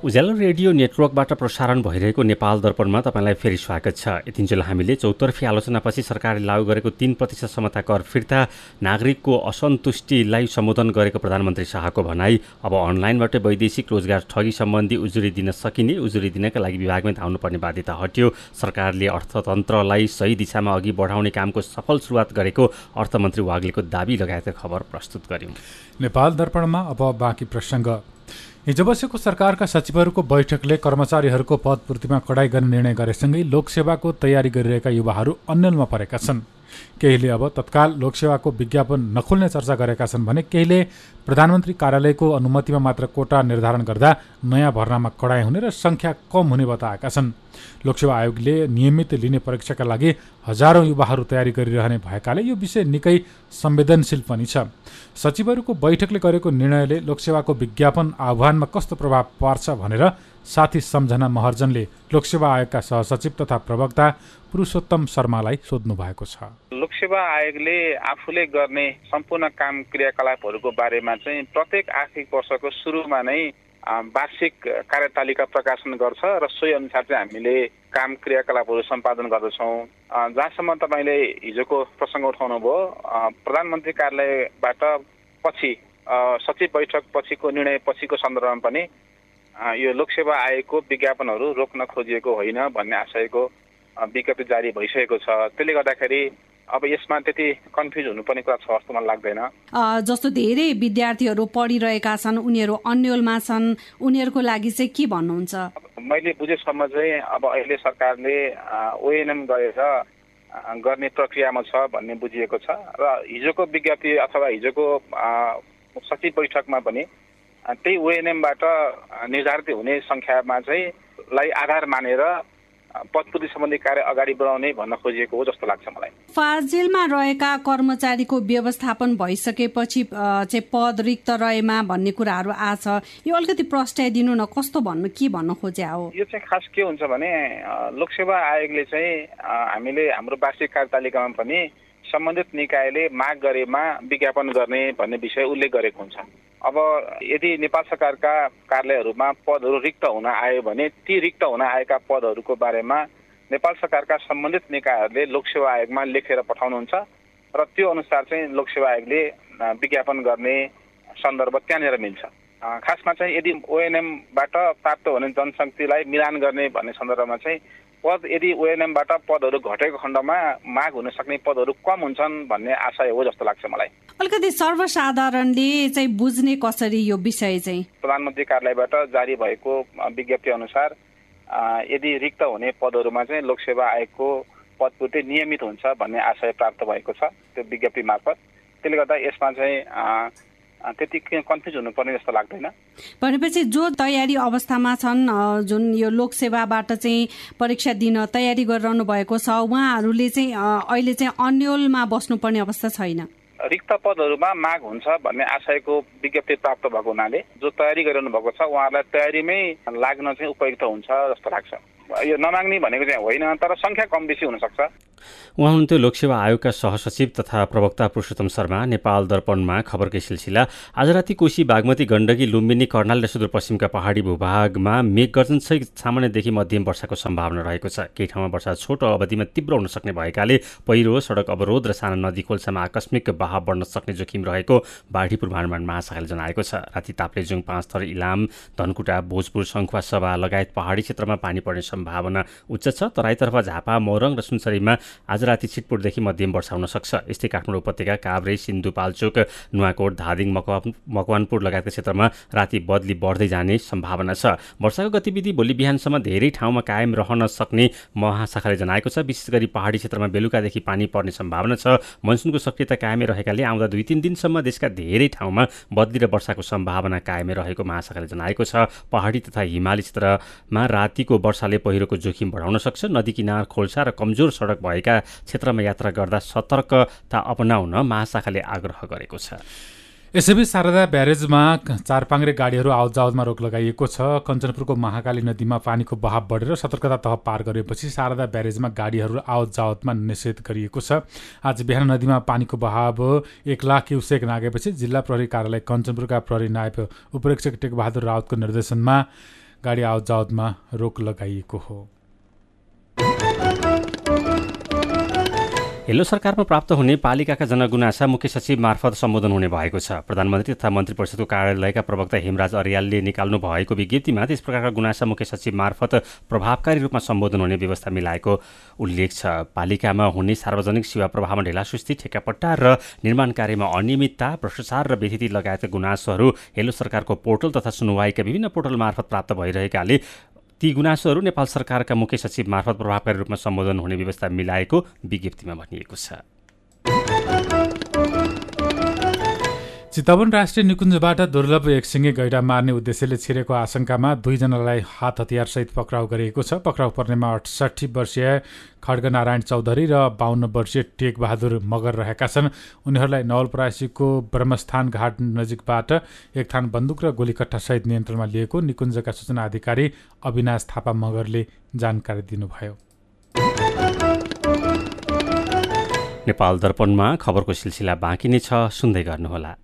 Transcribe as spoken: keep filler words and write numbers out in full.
उज्यालो radio नेटवर्कबाट प्रसारण भइरहेको नेपाल दर्पणमा तपाईँलाई फेरि स्वागत छ। यतिन्जेल हामीले चौतर्फी आलोचनापछि सरकारले लागू गरेको तीन प्रतिशत समता कर फिर्ता, नागरिकको असन्तुष्टिलाई सम्बोधन गरेको प्रधानमन्त्री शाहको भनाई, अब अनलाइनबाट वैदेशिक रोजगार ठगी सम्बन्धी उजुरी दिन सकिने, उजुरी दिनका लागि विभागमै धाउनुपर्ने बाध्यता हट्यो, सरकारले अर्थतन्त्रलाई सही दिशामा अघि बढाउने कामको सफल सुरुवात गरेको अर्थमन्त्री वाग्लेको दाबी लगायतका खबर प्रस्तुत गर्यौं। नेपाल दर्पणमा अब बाँकी प्रसङ्ग। हिजो बसेको सरकारका सचिवहरूको बैठकले कर्मचारीहरूको पदपूर्तिमा कडाई गर्ने निर्णय गरेसँगै लोकसेवाको तयारी गरिरहेका युवाहरू अन्यलमा परेका छन्। केहीले अब तत्काल लोकसेवाको विज्ञापन नखोल्ने चर्चा गरेका छन् भने केहीले प्रधानमन्त्री कार्यालयको अनुमतिमा मात्र कोटा निर्धारण गर्दा नयाँ भर्नामा कडाई हुने र सङ्ख्या कम हुने बताएका छन्। लोकसेवा आयोगले नियमित लिने परीक्षाका लागि हजारौं युवाहरू तयारी गरिरहने भएकाले यो विषय निकै संवेदनशील पनि छ। सचिवहरूको बैठकले गरेको निर्णयले लोकसेवाको विज्ञापन आह्वानमा कस्तो प्रभाव पार्छ भनेर साथी सम्झना महर्जनले लोकसेवा आयोगका सहसचिव तथा प्रवक्ता पुरुषोत्तम शर्मालाई सोध्नु भएको छ। लोकसेवा आयोगले आफूले गर्ने सम्पूर्ण काम क्रियाकलापहरूको बारेमा चाहिँ प्रत्येक आर्थिक वर्षको सुरुमा नै वार्षिक कार्यतालिका प्रकाशन गर्छ र सोही अनुसार चाहिँ हामीले काम क्रियाकलापहरू सम्पादन गर्दछौँ। जहाँसम्म तपाईँले हिजोको प्रसङ्ग उठाउनु भयो, प्रधानमन्त्री कार्यालयबाट पछि सचिव बैठक पछिको निर्णय पछिको सन्दर्भमा पनि यो लोकसेवा आयोगको विज्ञापनहरू रोक्न खोजिएको होइन भन्ने आशयको विज्ञप्ति जारी भइसकेको छ। त्यसले गर्दाखेरि अब यसमा त्यति कन्फ्युज हुनुपर्ने कुरा छ जस्तो मलाई लाग्दैन। जस्तो धेरै विद्यार्थीहरू पढिरहेका छन्, उनीहरू अन्यलमा छन्, उनीहरूको लागि चाहिँ के भन्नुहुन्छ? मैले बुझेसम्म चाहिँ अब अहिले सरकारले ओएनएम गरेर गर्ने प्रक्रियामा छ भन्ने बुझिएको छ र हिजोको विज्ञप्ति अथवा हिजोको सचिव बैठकमा पनि त्यही ओएनएमबाट निर्धारित हुने सङ्ख्यामा चाहिँ लाई आधार मानेर पदपूर्ति सम्बन्धी कार्य अगाडि बढाउने भन्न खोजिएको हो जस्तो लाग्छ मलाई। फाजिलमा रहेका कर्मचारीको व्यवस्थापन भइसकेपछि चाहिँ पद रिक्त रहेमा भन्ने कुराहरू आछ, यो अलिकति प्रस्ट्याइदिनु न, कस्तो भन्नु के भन्न खोज्या हो? यो चाहिँ खास के हुन्छ भने लोकसेवा आयोगले चाहिँ हामीले हाम्रो वार्षिक कार्यतालिकामा पनि सम्बन्धित निकायले माग गरेमा विज्ञापन गर्ने भन्ने विषय उल्लेख गरेको हुन्छ। अब यदि नेपाल सरकारका कार्यालयहरूमा पदहरू रिक्त हुन आयो भने ती रिक्त हुन आएका पदहरूको बारेमा नेपाल सरकारका सम्बन्धित निकायहरूले लोकसेवा आयोगमा लेखेर पठाउनुहुन्छ र त्यो अनुसार चाहिँ लोकसेवा आयोगले विज्ञापन गर्ने सन्दर्भ त्यहाँनिर मिल्छ। खासमा चाहिँ यदि ओएनएमबाट प्राप्त हुने जनशक्तिलाई मिलान गर्ने भन्ने सन्दर्भमा चाहिँ पद यदि ओएनएमबाट पदहरू घटेको खण्डमा माग हुन सक्ने पदहरू कम हुन्छन् भन्ने आशय हो जस्तो लाग्छ मलाई। अलिकति सर्वसाधारणले चाहिँ बुझ्ने कसरी यो विषय चाहिँ? प्रधानमन्त्री कार्यालयबाट जारी भएको विज्ञप्ति अनुसार यदि रिक्त हुने पदहरूमा चाहिँ लोकसेवा आयोगको पदपूर्ति नियमित हुन्छ भन्ने आशय प्राप्त भएको छ त्यो विज्ञप्ति मार्फत। त्यसले गर्दा यसमा चाहिँ त्यति कन्फ्युज हुनुपर्ने जस्तो लाग्दैन। भनेपछि जो तयारी अवस्थामा छन्, जुन यो लोकसेवाबाट चाहिँ परीक्षा दिन तयारी गरिरहनु भएको छ, उहाँहरूले चाहिँ अहिले चाहिँ अन्यलमा बस्नुपर्ने अवस्था छैन। रिक्त पदहरूमा माग हुन्छ भन्ने आशयको विज्ञप्ति प्राप्त भएको हुनाले जो तयारी गरिरहनु भएको छ उहाँहरूलाई तयारीमै लाग्न चाहिँ उपयुक्त हुन्छ जस्तो लाग्छ। यो नमाग्ने भनेको चाहिँ होइन, तर सङ्ख्या कम बेसी हुनसक्छ। उहाँ हुनुहुन्थ्यो लोकसेवा आयोगका सहसचिव तथा प्रवक्ता पुरुषोत्तम शर्मा। नेपाल दर्पणमा खबरकै सिलसिला। आज राति कोशी, बागमती, गण्डकी, लुम्बिनी, कर्णाली र सुदूरपश्चिमका पहाडी भूभागमा मेघगर्जनसहित सामान्यदेखि मध्यम वर्षाको सम्भावना रहेको छ। केही ठाउँमा वर्षा छोटो अवधिमा तीव्र हुन सक्ने भएकाले पहिरो, सडक अवरोध र साना नदी खोल्सामा आकस्मिक बहाव बढ्न सक्ने जोखिम रहेको बाढी पूर्वानुमान महाशाखाले जनाएको छ। राति ताप्लेजुङ, पाँचथर, इलाम, धनकुटा, भोजपुर, सङ्खुवा, सभा लगायत पहाडी क्षेत्रमा पानी पर्ने सम्भावना उच्च छ। तराईतर्फ झापा, मोरङ र सुनसरीमा आज राति छिटपुटदेखि मध्यम वर्षा हुन सक्छ। यस्तै काठमाडौँ उपत्यका, काभ्रे, सिन्धुपाल्चोक, नुवाकोट, धादिङ, मकवानपुर लगायतका क्षेत्रमा राति बदली बढ्दै जाने सम्भावना छ। वर्षाको गतिविधि भोलि बिहानसम्म धेरै ठाउँमा कायम रहन सक्ने महाशाखाले जनाएको छ। विशेष गरी पहाडी क्षेत्रमा बेलुकादेखि पानी पर्ने सम्भावना छ। मनसुनको सक्रियता कायमै रहेकाले आउँदा दुई तीन दिनसम्म देशका धेरै ठाउँमा बदली र वर्षाको सम्भावना कायमै रहेको महाशाखाले जनाएको छ। पहाडी तथा हिमाली क्षेत्रमा रातिको वर्षाले पहिरोको जोखिम बढाउन सक्छ। नदी किनार, खोल्सा र कमजोर सडक भएका क्षेत्रमा यात्रा गर्दा सतर्कता अपनाउन महाशाखाले आग्रह गरेको छ। यसैबीच शारदा ब्यारेजमा चारपाङ्ग्रे गाडीहरू आवत जावतमा रोक लगाइएको छ। कञ्चनपुरको महाकाली नदीमा पानीको बहाव बढेर सतर्कता तह पार गरेपछि शारदा ब्यारेजमा गाडीहरू आवत जावतमा निषेध गरिएको छ। आज बिहान नदीमा पानीको बहाव एक लाख क्युसेक नागेपछि जिल्ला प्रहरी कार्यालय कञ्चनपुरका प्रहरी नायब उपरीक्षक टेकबहादुर रावतको निर्देशनमा गाडी आवत जावतमा रोक लगाइएको हो। हेलो सरकारमा प्राप्त हुने पालिकाका जनगुनासा मुख्य सचिव मार्फत सम्बोधन हुने भएको छ। प्रधानमन्त्री तथा मन्त्री परिषदको कार्यालयका प्रवक्ता हेमराज अर्यालले निकाल्नु भएको विज्ञप्तिमा त्यस प्रकारका गुनासा मुख्य सचिव मार्फत प्रभावकारी रूपमा सम्बोधन हुने व्यवस्था मिलाएको उल्लेख छ। पालिकामा हुने सार्वजनिक सेवा प्रवाहमा ढिलासुस्ती, ठेक्कापट्टा र निर्माण कार्यमा अनियमितता, भ्रष्टाचार र बेथिति लगायतका गुनासोहरू हेलो सरकारको पोर्टल तथा सुनवाईका विभिन्न पोर्टल मार्फत प्राप्त भइरहेकाले ती गुनासोहरू नेपाल सरकारका मुख्य सचिव मार्फत प्रभावकारी रूपमा सम्बोधन हुने व्यवस्था मिलाएको विज्ञप्तिमा भनिएको छ। चितवन राष्ट्रिय निकुञ्जबाट दुर्लभ एकसिङे गैडा मार्ने उद्देश्यले छिरेको आशंकामा दुईजनालाई हात हतियारसहित पक्राउ गरिएको छ। पक्राउ पर्नेमा अठसट्ठी वर्षीय खड्गनारायण चौधरी र बाहन्न वर्षीय टेकबहादुर मगर रहेका छन्। उनीहरूलाई नवलपरासीको ब्रह्मस्थान घाट नजिकबाट एक थान बन्दुक र गोलीकट्टासहित नियन्त्रणमा लिएको निकुञ्जका सूचना अधिकारी अविनाश थापा मगरले जानकारी दिनुभयो। नेपाल दर्पणमा खबरको सिलसिला बाँकी नै छ, सुन्दै गर्नुहोला।